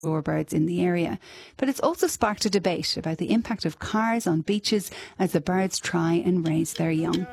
shorebirds in the area. But it's also sparked a debate about the impact of cars on beaches as the birds try and raise their young.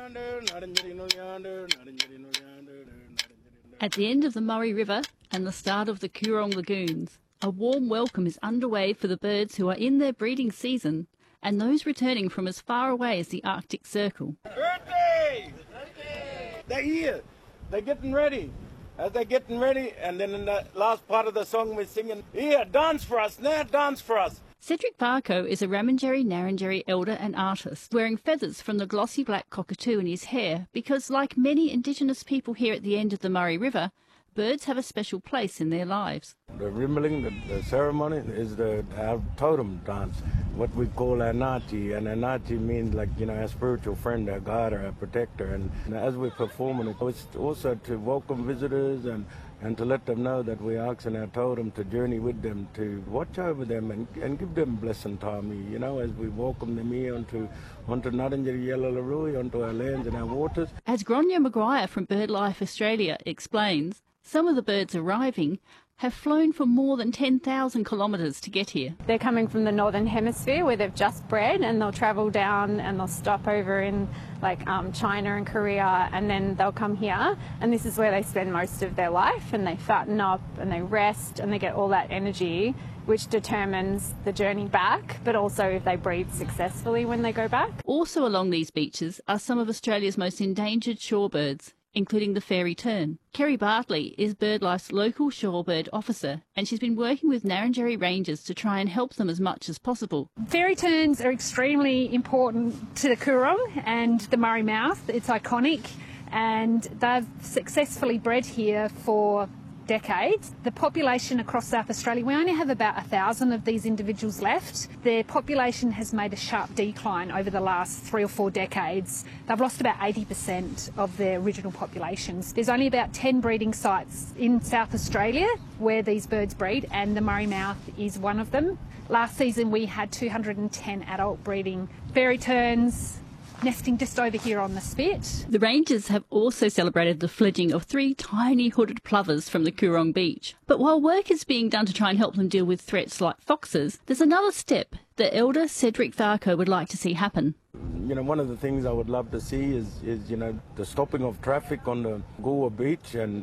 At the end of the Murray River and the start of the Coorong Lagoons, a warm welcome is underway for the birds who are in their breeding season and those returning from as far away as the Arctic Circle. Birthday! They're here. They're getting ready. As they're getting ready, and then in the last part of the song we're singing, here, dance for us, now dance for us. Cedric Varco is a Ramangeri-Narrandjeri elder and artist, wearing feathers from the glossy black cockatoo in his hair because, like many Indigenous people here at the end of the Murray River, birds have a special place in their lives. The rimmeling, the ceremony, is our totem dance, what we call our Nachi, and our Nachi means our spiritual friend, our guide, our protector. And as we're performing it, it's also to welcome visitors and to let them know that we're asking our totem to journey with them, to watch over them and give them blessing time, as we welcome them here onto Ngarrindjeri Yallalarui, onto our lands and our waters. As Gráinne Maguire from BirdLife Australia explains, some of the birds arriving have flown for more than 10,000 kilometres to get here. They're coming from the Northern Hemisphere where they've just bred, and they'll travel down and they'll stop over in China and Korea, and then they'll come here, and this is where they spend most of their life, and they fatten up and they rest and they get all that energy, which determines the journey back, but also if they breed successfully when they go back. Also along these beaches are some of Australia's most endangered shorebirds, including the fairy tern. Kerry Bartley is BirdLife's local shorebird officer, and she's been working with Narrandjeri rangers to try and help them as much as possible. Fairy terns are extremely important to the Coorong and the Murray Mouth. It's iconic, and they've successfully bred here for decades. The population across South Australia, we only have about 1,000 of these individuals left. Their population has made a sharp decline over the last 3 or 4 decades. They've lost about 80% of their original populations. There's only about 10 breeding sites in South Australia where these birds breed, and the Murray Mouth is one of them. Last season we had 210 adult breeding fairy terns nesting just over here on the spit. The rangers have also celebrated the fledging of 3 tiny hooded plovers from the Coorong beach. But while work is being done to try and help them deal with threats like foxes, there's another step that Elder Cedric Varco would like to see happen. One of the things I would love to see is the stopping of traffic on the Goa beach, and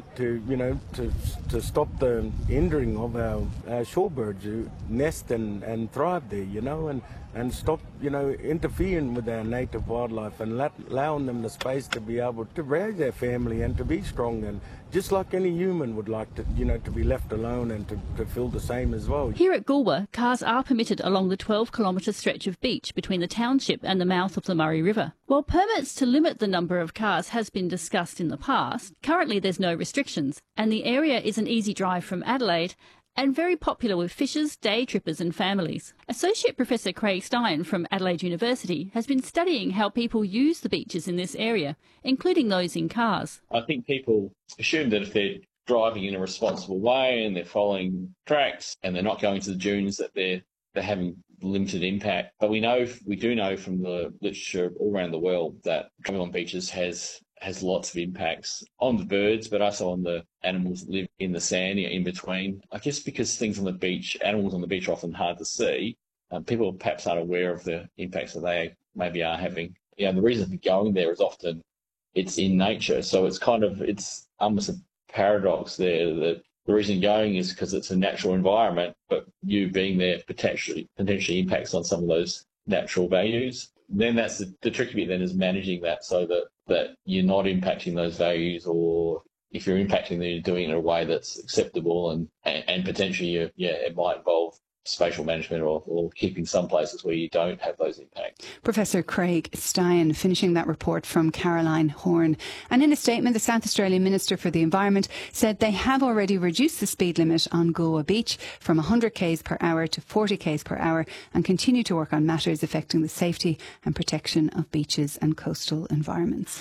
to stop the hindering of our shorebirds who nest and thrive there, and stop, interfering with our native wildlife and allowing them the space to be able to raise their family and to be strong, and just like any human would like to, to be left alone and to feel the same as well. Here at Goolwa, cars are permitted along the 12-kilometre stretch of beach between the township and the mouth of the Murray River. While permits to limit the number of cars has been discussed in the past, currently there's no restrictions, and the area is an easy drive from Adelaide and very popular with fishers, day trippers and families. Associate Professor Craig Stein from Adelaide University has been studying how people use the beaches in this area, including those in cars. I think people assume that if they're driving in a responsible way and they're following tracks and they're not going to the dunes, that they're having limited impact. But we do know from the literature all around the world that driving on beaches has lots of impacts on the birds, but also on the animals that live in the sand in between. I guess because animals on the beach are often hard to see, people perhaps aren't aware of the impacts that they maybe are having. The reason for going there is often it's in nature, so it's almost a paradox there that the reason going is because it's a natural environment, but you being there potentially impacts on some of those natural values. Then that's the tricky bit then, is managing that so that you're not impacting those values, or if you're impacting them, you're doing it in a way that's acceptable, and potentially it might involve spatial management or keeping some places where you don't have those impacts. Professor Craig Stein finishing that report from Caroline Horn. And in a statement, the South Australian Minister for the Environment said they have already reduced the speed limit on Goa Beach from 100 k's per hour to 40 k's per hour, and continue to work on matters affecting the safety and protection of beaches and coastal environments.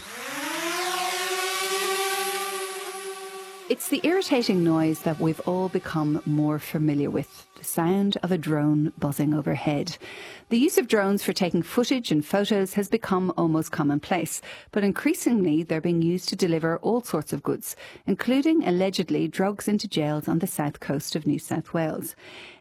It's the irritating noise that we've all become more familiar with, the sound of a drone buzzing overhead. The use of drones for taking footage and photos has become almost commonplace, but increasingly they're being used to deliver all sorts of goods, including allegedly drugs into jails on the south coast of New South Wales.